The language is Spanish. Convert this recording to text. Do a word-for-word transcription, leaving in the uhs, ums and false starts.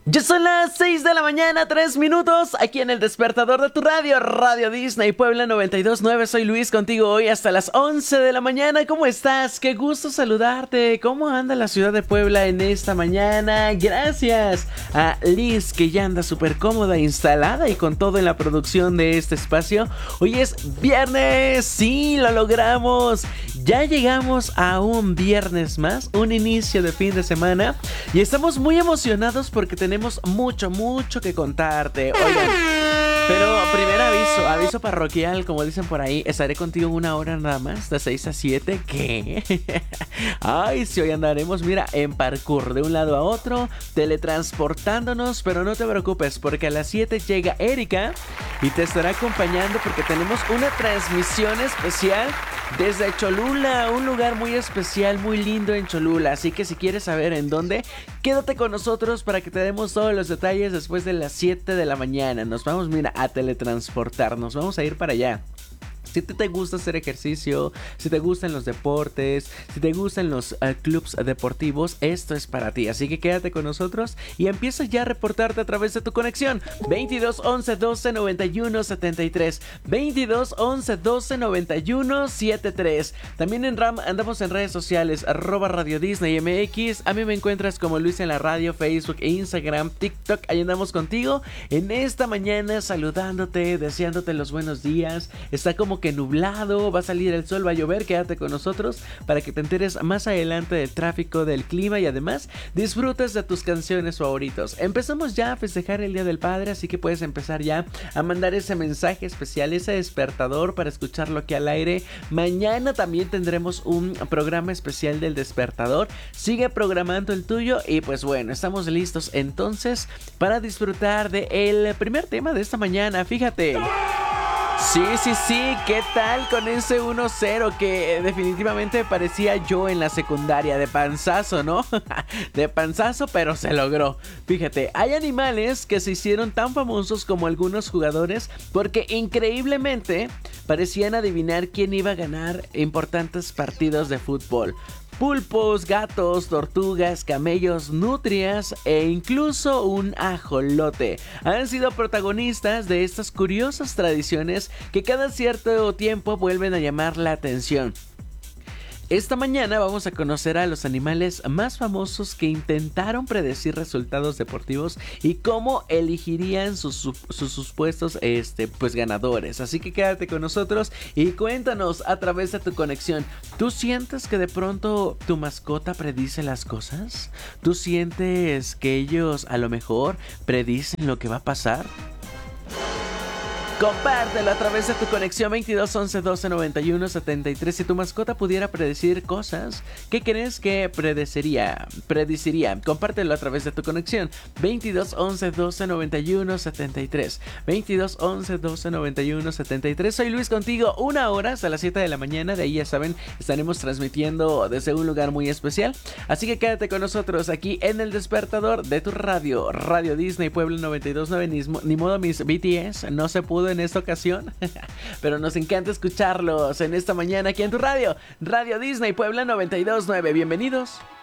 Ya son las seis de la mañana, tres minutos, aquí en el despertador de tu radio, Radio Disney Puebla noventa y dos punto nueve. Soy Luis, contigo hoy hasta las once de la mañana. ¿Cómo estás? Qué gusto saludarte. ¿Cómo anda la ciudad de Puebla en esta mañana? Gracias a Liz, que ya anda súper cómoda, instalada y con todo en la producción de este espacio. Hoy es viernes, sí, lo logramos. Ya llegamos a un viernes más, un inicio de fin de semana, y estamos muy emocionados porque tenemos Tenemos mucho, mucho que contarte. Oigan, pero primer aviso, aviso parroquial, como dicen por ahí. Estaré contigo una hora nada más, de seis a siete. ¿Qué? Ay, si hoy andaremos, mira, en parkour, de un lado a otro, teletransportándonos. Pero no te preocupes, porque a las siete llega Erika y te estará acompañando, porque tenemos una transmisión especial desde Cholula, un lugar muy especial, muy lindo en Cholula. Así que si quieres saber en dónde, quédate con nosotros para que te demos todos los detalles después de las siete de la mañana. Nos vamos, mira, a teletransportar, nos vamos a ir para allá. Si te, te gusta hacer ejercicio, si te gustan los deportes, si te gustan los uh, clubs deportivos, esto es para ti. Así que quédate con nosotros y empieza ya a reportarte a través de tu conexión veintidós once doce noventa y uno setenta y tres, veintidós once doce noventa y uno setenta y tres. También en RAM andamos en redes sociales, arroba Radio Disney M X. A mí me encuentras como Luis en la radio, Facebook, Instagram, TikTok. Ahí andamos contigo en esta mañana, saludándote, deseándote los buenos días. Está como que nublado, va a salir el sol, va a llover. Quédate con nosotros para que te enteres más adelante del tráfico, del clima, y además disfrutes de tus canciones favoritos. Empezamos ya a festejar el Día del Padre, así que puedes empezar ya a mandar ese mensaje especial, ese despertador, para escucharlo aquí al aire. Mañana también tendremos un programa especial del despertador. Sigue programando el tuyo y pues bueno, estamos listos entonces para disfrutar de el primer tema de esta mañana. Fíjate. Sí, sí, sí, ¿qué tal con ese uno cero que definitivamente parecía yo en la secundaria? De panzazo, ¿no? De panzazo, pero se logró. Fíjate, hay animales que se hicieron tan famosos como algunos jugadores porque increíblemente parecían adivinar quién iba a ganar importantes partidos de fútbol. Pulpos, gatos, tortugas, camellos, nutrias e incluso un ajolote han sido protagonistas de estas curiosas tradiciones que cada cierto tiempo vuelven a llamar la atención. Esta mañana vamos a conocer a los animales más famosos que intentaron predecir resultados deportivos y cómo elegirían sus, sus supuestos este, pues ganadores. Así que quédate con nosotros y cuéntanos a través de tu conexión. ¿Tú sientes que de pronto tu mascota predice las cosas? ¿Tú sientes que ellos a lo mejor predicen lo que va a pasar? Compártelo a través de tu conexión veintidós once doce noventa y uno setenta y tres. Si tu mascota pudiera predecir cosas, ¿qué crees que predeciría? Prediciría. Compártelo a través de tu conexión veintidós once doce noventa y uno setenta y tres, veintidós once doce noventa y uno setenta y tres. Soy Luis contigo, una hora hasta las siete de la mañana. De ahí, ya saben, estaremos transmitiendo desde un lugar muy especial. Así que quédate con nosotros aquí en el despertador de tu radio, Radio Disney Puebla noventa y dos punto nueve. Ni, ni modo, mis B T S, no se pudo en esta ocasión, pero nos encanta escucharlos en esta mañana aquí en tu radio, Radio Disney Puebla noventa y dos punto nueve. Bienvenidos.